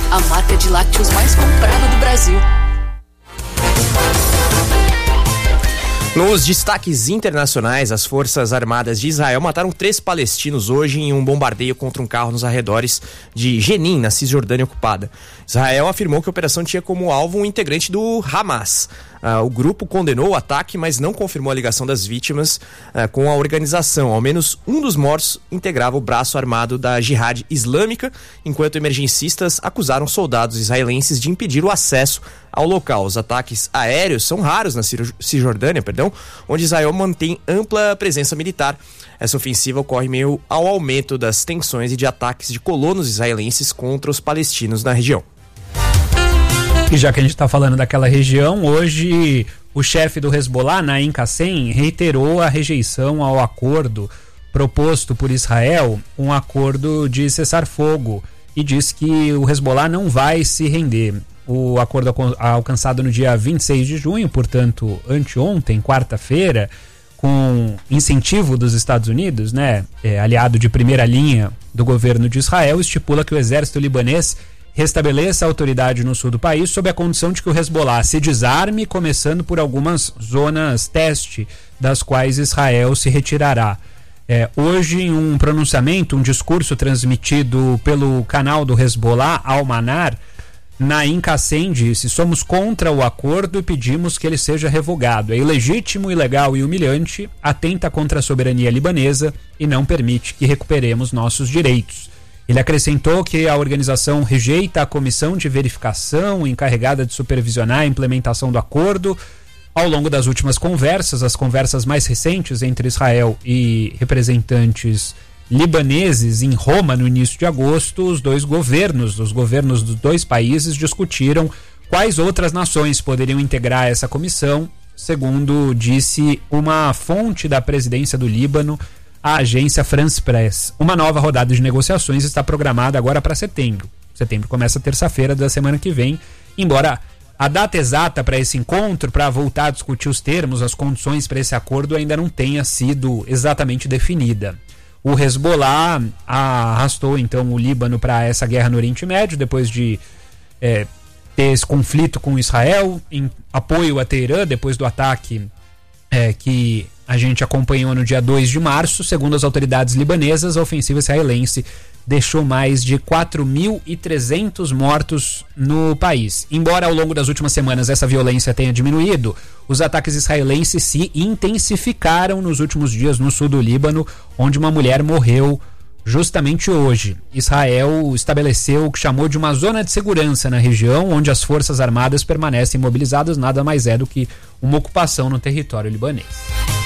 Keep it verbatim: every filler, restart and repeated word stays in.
a marca de lácteos mais comprada do Brasil. Nos destaques internacionais, as Forças Armadas de Israel mataram três palestinos hoje em um bombardeio contra um carro nos arredores de Jenin, na Cisjordânia ocupada. Israel afirmou que a operação tinha como alvo um integrante do Hamas. Uh, o grupo condenou o ataque, mas não confirmou a ligação das vítimas uh, com a organização. Ao menos um dos mortos integrava o braço armado da Jihad Islâmica, enquanto emergencistas acusaram soldados israelenses de impedir o acesso ao local. Os ataques aéreos são raros na Cisjordânia, perdão, onde Israel mantém ampla presença militar. Essa ofensiva ocorre meio ao aumento das tensões e de ataques de colonos israelenses contra os palestinos na região. E já que a gente está falando daquela região, hoje o chefe do Hezbollah, Naim Qassem, reiterou a rejeição ao acordo proposto por Israel, um acordo de cessar-fogo, e diz que o Hezbollah não vai se render. O acordo alcançado no dia vinte e seis de junho, portanto, anteontem, quarta-feira, com incentivo dos Estados Unidos, né, é, aliado de primeira linha do governo de Israel, estipula que o exército libanês restabeleça a autoridade no sul do país sob a condição de que o Hezbollah se desarme, começando por algumas zonas teste, das quais Israel se retirará. É, hoje, em um pronunciamento, um discurso transmitido pelo canal do Hezbollah, Al-Manar, Naim Qassem disse: somos contra o acordo e pedimos que ele seja revogado. É ilegítimo, ilegal e humilhante, atenta contra a soberania libanesa e não permite que recuperemos nossos direitos. Ele acrescentou que a organização rejeita a comissão de verificação encarregada de supervisionar a implementação do acordo. Ao longo das últimas conversas, as conversas mais recentes entre Israel e representantes libaneses em Roma no início de agosto, os dois governos, os governos dos dois países discutiram quais outras nações poderiam integrar essa comissão, segundo disse uma fonte da presidência do Líbano, a agência France Press. Uma nova rodada de negociações está programada agora para setembro. Setembro começa terça-feira da semana que vem, embora a data exata para esse encontro, para voltar a discutir os termos, as condições para esse acordo ainda não tenha sido exatamente definida. O Hezbollah arrastou então o Líbano para essa guerra no Oriente Médio, depois de é, ter esse conflito com Israel, em apoio a Teherã, depois do ataque é, que a gente acompanhou no dia dois de março. Segundo as autoridades libanesas, a ofensiva israelense deixou mais de quatro mil e trezentos mortos no país. Embora ao longo das últimas semanas essa violência tenha diminuído, os ataques israelenses se intensificaram nos últimos dias no sul do Líbano, onde uma mulher morreu justamente hoje. Israel estabeleceu o que chamou de uma zona de segurança na região, onde as forças armadas permanecem mobilizadas, nada mais é do que uma ocupação no território libanês.